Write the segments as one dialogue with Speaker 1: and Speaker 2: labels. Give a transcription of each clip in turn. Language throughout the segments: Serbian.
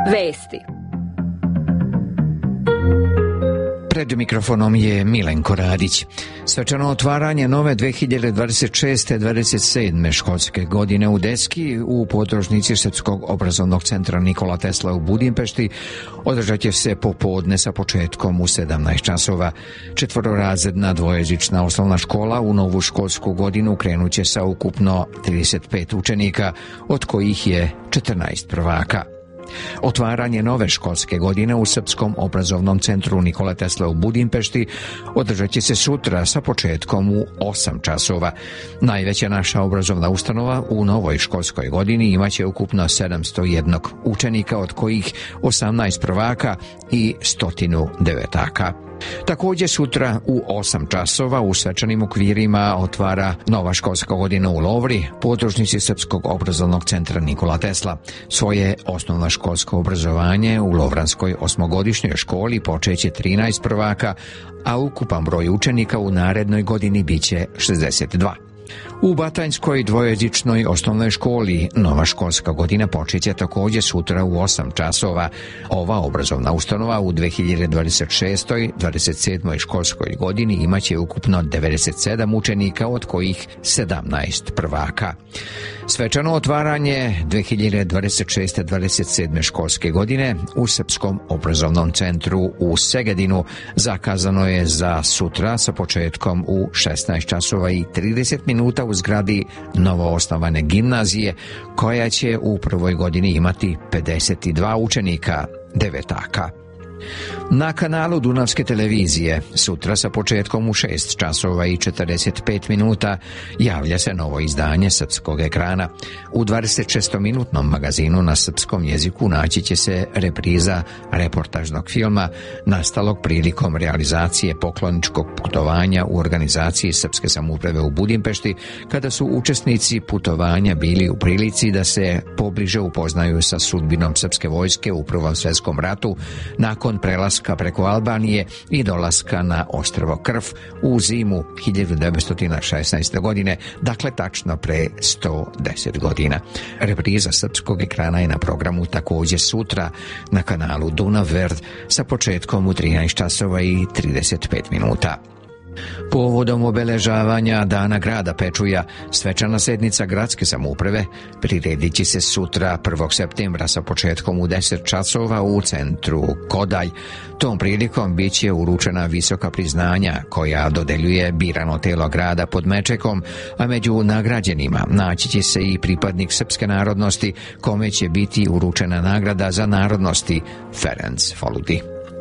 Speaker 1: Vesti.
Speaker 2: Pred mikrofonom je Milenko Radić. Svečano otvaranje nove 2026-27. školske godine u Deski u podružnici Srpskog obrazovnog centra Nikola Tesla u Budimpešti održat će se popodne sa početkom u 17 časova. Četvororazredna dvojezična osnovna škola u novu školsku godinu krenuće sa ukupno 35 učenika, od kojih je 14 prvaka. Otvaranje nove školske godine u Srpskom obrazovnom centru Nikola Tesla u Budimpešti održat će se sutra sa početkom u 8 časova. Najveća naša obrazovna ustanova u novoj školskoj godini imaće ukupno 701 učenika, od kojih 18 prvaka i 100 devetaka. Također sutra u 8 časova u svečanim okvirima otvara nova školska godina u Lovri, podružnici Srpskog obrazovnog centra Nikola Tesla. Svoje osnovno školsko obrazovanje u Lovranskoj osmogodišnjoj školi počeće 13 prvaka, a ukupan broj učenika u narednoj godini biće 62. U Batanjskoj dvojezičnoj osnovnoj školi nova školska godina počeće također sutra u 8 časova. Ova obrazovna ustanova u 2026-27. školskoj godini imaće ukupno 97 učenika, od kojih 17 prvaka. Svečano otvaranje 2026-27. školske godine u Srpskom obrazovnom centru u Segedinu zakazano je za sutra sa početkom u 16 časova i 30 minuta u zgradi novoosnovane gimnazije, koja će u prvoj godini imati 52 učenika devetaka. Na kanalu Dunavske televizije sutra sa početkom u 6 časova i 45 minuta javlja se novo izdanje Srpskog ekrana. U 26-minutnom magazinu na srpskom jeziku naći će se repriza reportažnog filma nastalog prilikom realizacije pokloničkog putovanja u organizaciji Srpske samouprave u Budimpešti, kada su učesnici putovanja bili u prilici da se pobliže upoznaju sa sudbinom srpske vojske u Prvom svjetskom ratu nakon prelaska preko Albanije i dolaska na ostrvo Krf u zimu 1916. godine, dakle tačno pre 110 godina. Repriza Srpskog ekrana je na programu također sutra na kanalu Dunav Verd sa početkom u 13 časova i 35 minuta. Povodom obeležavanja Dana grada Pečuja, svečana sednica gradske samouprave priredit će se sutra 1. septembra sa početkom u 10 časova u centru Kodalj. Tom prilikom bit će uručena visoka priznanja koja dodeljuje birano telo grada pod Mečekom, a među nagrađenima naći će se i pripadnik srpske narodnosti, kome će biti uručena nagrada za narodnosti Ferenc Foludi.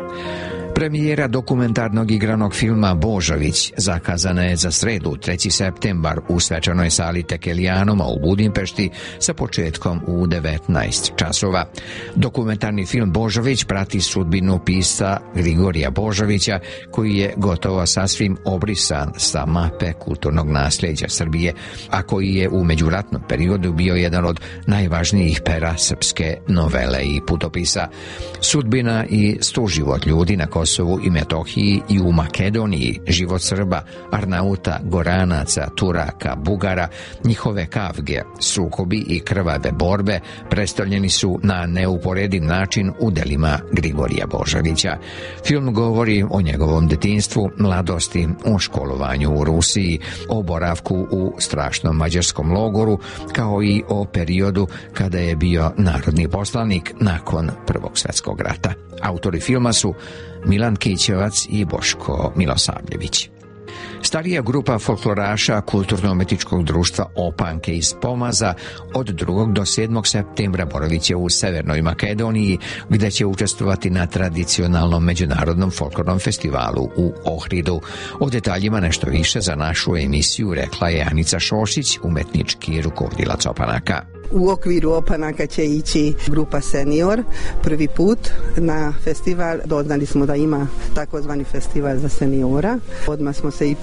Speaker 2: Premijera dokumentarnog igranog filma Božović zakazana je za sredu 3. septembar u svečanoj sali Tekelijanoma u Budimpešti sa početkom u 19 časova. Dokumentarni film Božović prati sudbinu pisca Grigorija Božovića, koji je gotovo sasvim obrisan sa mape kulturnog nasljeđa Srbije, a koji je u međuratnom periodu bio jedan od najvažnijih pera srpske novele i putopisa. Sudbina i suživot ljudi na Kosovu i Metohiji i u Makedoniji, život Srba, Arnauta, Goranaca, Turaka, Bugara, njihove kavge, sukobi i krvave borbe predstavljeni su na neuporediv način u delima Grigorija Božovića. Film govori o njegovom detinjstvu, mladosti, o školovanju u Rusiji, o boravku u strašnom mađarskom logoru, kao i o periodu kada je bio narodni poslanik nakon Prvog svjetskog rata. Autori filma su Milan Kićevac i Boško Milosavljević. Starija grupa folkloraša Kulturno-umetničkog društva Opanke iz Pomaza od 2. do 7. septembra boravit će u Severnoj Makedoniji, gde će učestvovati na tradicionalnom međunarodnom folklornom festivalu u Ohridu. O detaljima nešto više za našu emisiju rekla je Anica Šošić, umetnički rukovodilac Opanaka.
Speaker 3: U okviru Opanaka će ići grupa Senior prvi put na festival. Doznali smo da ima takozvani festival za seniora. Odmah smo se i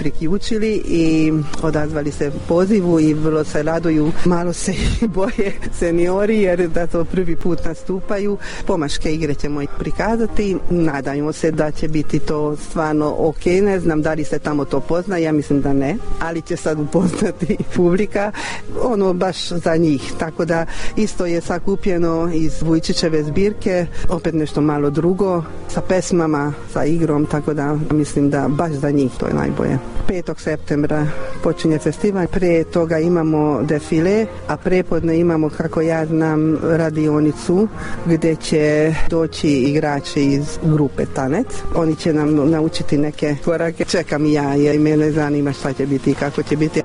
Speaker 3: priključili i odazvali se pozivu i vrlo se raduju. Malo se i boje seniori jer da to prvi put nastupaju. Pomaške igre ćemo prikazati. Nadajmo se da će biti to stvarno ok. Ne znam da li se tamo to pozna, ja mislim da ne, ali će sad upoznati publika. Ono baš za njih. Tako da isto je sakupljeno iz Vujčićeve zbirke, opet nešto malo drugo, sa pesmama, sa igrom, tako da mislim da baš za njih to je najbolje. 5. septembra počinje festival, pre toga imamo defile, a prepodne imamo, kako ja znam, radionicu gdje će doći igrači iz grupe Tanec. Oni će nam naučiti neke korake. Čekam i ja, jer mene zanima šta će biti i kako će biti.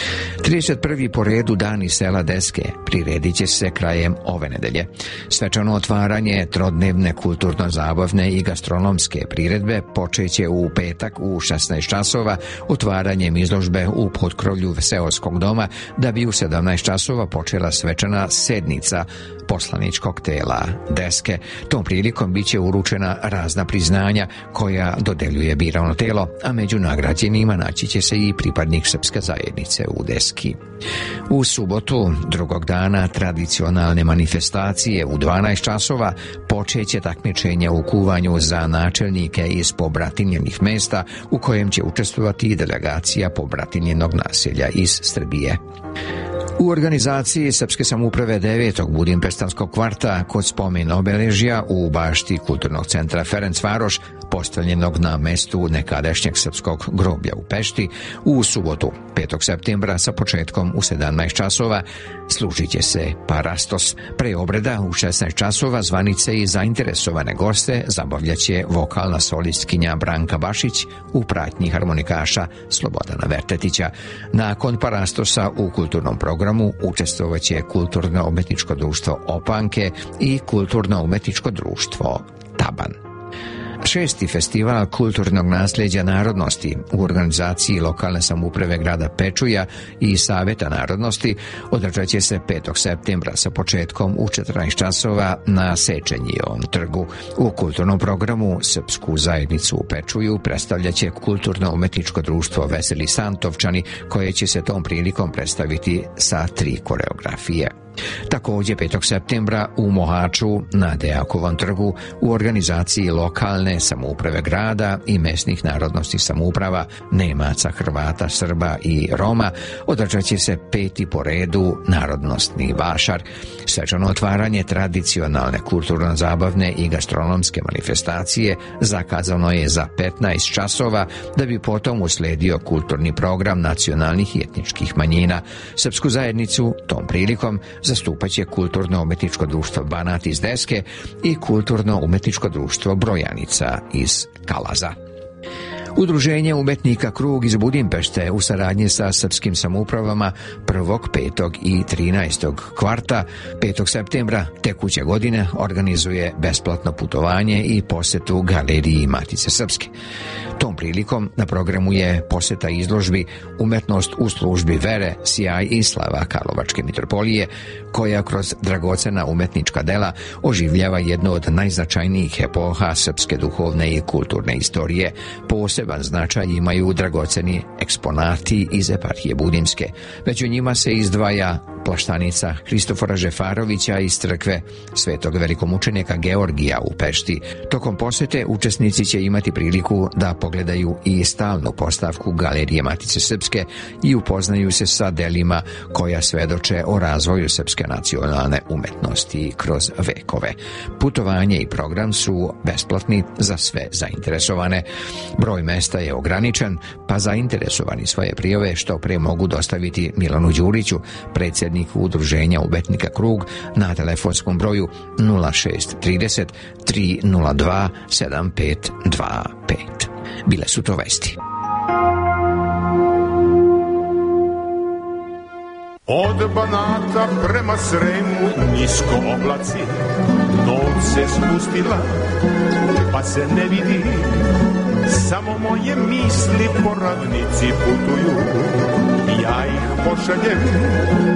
Speaker 2: 31. po redu Dani sela Deske priredit će se krajem ove nedelje. Svečano otvaranje trodnevne kulturno-zabavne i gastronomske priredbe počeće u petak u 16 časova otvaranjem izložbe u potkrovlju seoskog doma, da bi u 17 časova počela svečana sednica poslaničkog tela Deske. Tom prilikom biće uručena razna priznanja koja dodeljuje birano telo, a među nagrađenima naći će se i pripadnik srpske zajednice u Deski. U subotu, drugog dana tradicionalne manifestacije u 12 časova, počeće takmičenje u kuvanju za načelnike iz pobratinjenih mesta, u kojem će učestvovati i delegacija pobratinjenog naselja iz Srbije. U organizaciji Srpske samouprave 9. Budimpeštanskog kvarta kod spomen obeležja u bašti Kulturnog centra Ferencvaroš, postavljenog na mestu nekadašnjeg srpskog groblja u Pešti, u subotu 5. septembra sa početkom u 17 časova služit će se parastos. Pre obreda u 16 časova zvanice i zainteresovane goste zabavljaće vokalna solistkinja Branka Bašić u pratnji harmonikaša Slobodana Vertetića. Nakon parastosa u kulturnom programu učestvovaće Kulturno-umetničko društvo Opanke i Kulturno-umetničko društvo Taban. 6. festival kulturnog nasljeđa narodnosti u organizaciji lokalne samouprave grada Pečuja i Saveta narodnosti održat će se 5. septembra sa početkom u 14 časova na Sečenjijevom trgu. U kulturnom programu Srpsku zajednicu u Pečuju predstavljaće Kulturno-umetničko društvo Veseli Santovčani, koje će se tom prilikom predstaviti sa 3 koreografije. Također 5. septembra u Mohaču na Dejakovom trgu u organizaciji lokalne samouprave grada i mesnih narodnostnih samouprava Nemaca, Hrvata, Srba i Roma održat će se 5. po redu narodnostni vašar. Svečano otvaranje tradicionalne kulturno-zabavne i gastronomske manifestacije zakazano je za 15 časova, da bi potom usledio kulturni program nacionalnih i etničkih manjina. Srpsku zajednicu tom prilikom zastupaće Kulturno-umetničko društvo Banat iz Deske i Kulturno-umetničko društvo Brojanica iz Kalaza. Udruženje umetnika Krug iz Budimpešte u saradnji sa srpskim samoupravama 1., 5. i 13. kvarta 5. septembra tekuće godine organizuje besplatno putovanje i posetu Galeriji Matice Srpske. Tom prilikom na programu je poseta izložbi Umetnost u službi vere, sjaj i slava Karlovačke mitropolije, koja kroz dragocena umetnička dela oživljava jednu od najznačajnijih epoha srpske duhovne i kulturne istorije. Poseban značaj imaju dragoceni eksponati iz eparhije Budimske. Među njima se izdvaja plaštanica Hristofora Žefarovića iz crkve Svetog velikomučenika Georgija u Pešti. Tokom posete učesnici će imati priliku da pogledaju i stalnu postavku Galerije Matice Srpske i upoznaju se sa delima koja svedoče o razvoju srpske nacionalne umetnosti kroz vekove. Putovanje i program su besplatni za sve zainteresovane. Broj mesta je ograničen, pa zainteresovani svoje prijave što pre mogu dostaviti Milanu Đuriću, predsjedniku Udruženja umetnika Krug, na telefonskom broju 0630 302 7525. Bile su to vesti.
Speaker 1: Od Banata prema Sremu nisko oblaci, noć se spustila, pa se ne vidi, samo moje misli po ravnici putuju, ja ih pošaljem